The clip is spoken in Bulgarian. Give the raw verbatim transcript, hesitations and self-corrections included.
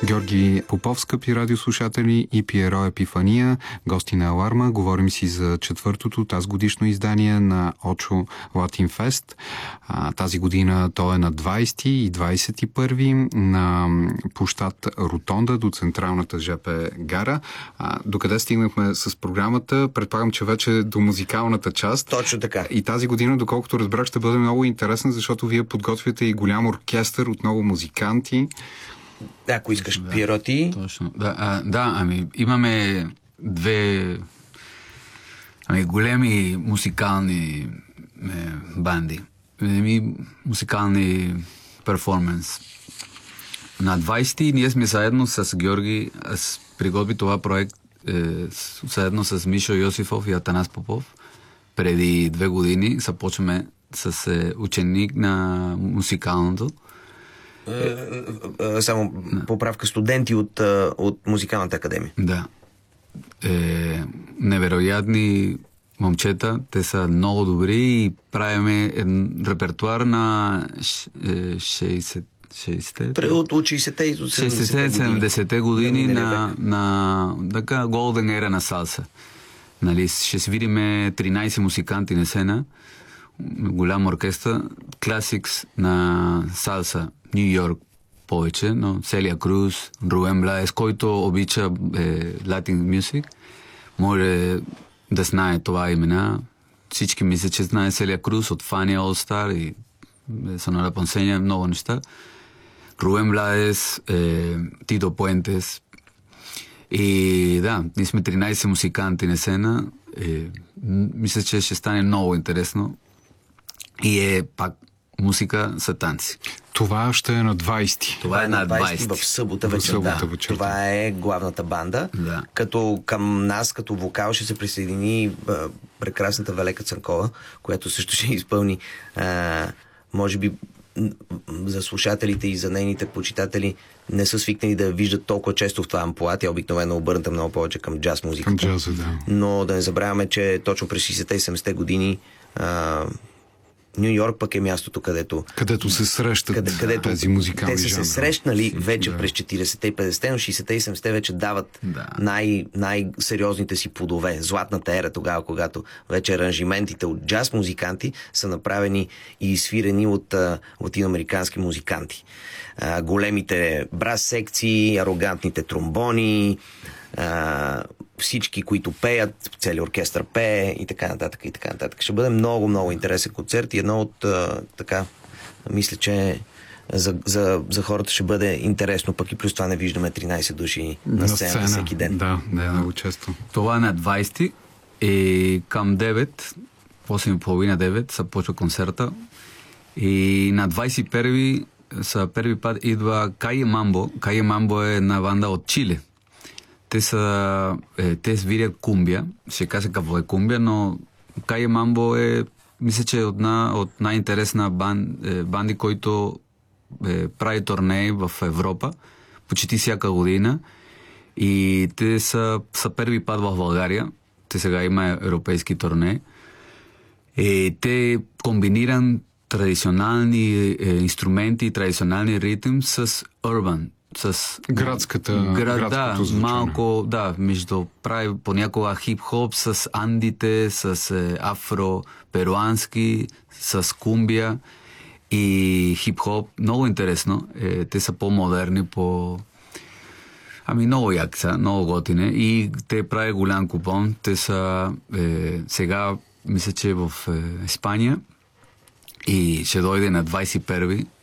Георги Попов, скъпи радиослушатели, и Пиеро Епифания, гости на Аларма. Говорим си за четвъртото тази годишно издание на Очо Латин Фест. Тази година то е на двайсети и двайсет и първи на площад Ротонда до централната ЖП гара. А, докъде стигнахме с програмата? Предполагам, че вече до музикалната част. Точно така. И тази година, доколкото разбрах, ще бъде много интересна, защото вие подготвяте и голям оркестър от много музиканти. Ако искаш, да, Пиероти. Точно. Да, а, да, ами имаме две ами, големи музикални е, банди. Ами, музикални перформанс. На двайсети ние сме заедно с Георги. Аз приготви това проект е, заедно с Мишо Йосифов и Атанас Попов. Преди две години започваме с е, ученик на музикалното. Е, е, само да. Поправка, студенти от, от Музикалната академия. Да. Е, невероятни момчета, те са много добри и правиме репертуар на шейсет шейсетте от шейсетте и седемдесетте години на, на така голден ера на салса. Нали, ще си видиме тринайсет музиканти на сцена, голям оркестър, класикс на салса, Нью Йорк повече, но Селия Круз, Руен Блаес, който обича латин мюзик, може да знае това имена. Всички мислят, че знае Селия Круз от Фания All Star и Сонора Понсеня, много неща. Руен Блаес, е, Тито Пуентес. И да, ние сме тринайсет музиканти на сцена. Е, мисля, че ще стане много интересно. И е пак музика са танци. Това ще е на двайсети. Това е на двайсети. В събота вечер. Да. Това е главната банда. Да. Като към нас, като вокал, ще се присъедини а, прекрасната Велека Цанкова, която също ще изпълни а, може би за слушателите и за нейните почитатели не са свикнали да виждат толкова често в това амплуа. Тя обикновено обърната много повече към джаз музиката. Към джаза, да. Но да не забравяме, че точно през шейсетте и седемдесетте години а, Ню Йорк пък е мястото, където... Където се срещат къде, където тези музикални те са жанри. се срещнали вече да. През четирийсетте и петдесетте, но шейсетте и седемдесетте вече дават да. най- най-сериозните си плодове. Златната ера тогава, когато вече аранжиментите от джаз музиканти са направени и свирени от а, латиноамерикански музиканти. А, големите брас секции, арогантните тромбони, а, всички, които пеят, целият оркестър пее и така нататък и така нататък. Ще бъде много, много интересен концерт и едно от а, така, мисля, че за, за, за хората ще бъде интересно, пък и плюс това не виждаме тринайсет души на, на сцена, сцена всеки ден. Да, да, много често. Това е на двайсети и към девет, осем и половина девет започва концерта и на двайсет и първи за първи път идва Кае Мамбо. Кае Мамбо е една банда от Чиле. Те са, е, те свирят кумбия, ще кажа какво е кумбия, но Кае Мамбо е, мисля, че е една от най-интересна бан, е, банди, който е, прави турнеи в Европа, почти всяка година. И те са, са първи път в България. Те сега има европейски турнеи. И те комбинират традиционални е, инструменти, традиционални ритъм с урбан. С градската, град, да, звучане. малко, да, между прави понякога хип-хоп с андите, с е, афро-перуански, с кумбия и хип-хоп. Много интересно. Е, те са по-модерни, по... Ами много яки са, много готини. И те прави голям купон. Те са е, сега, мисля, че в е, Испания и ще дойде на двайсет и първи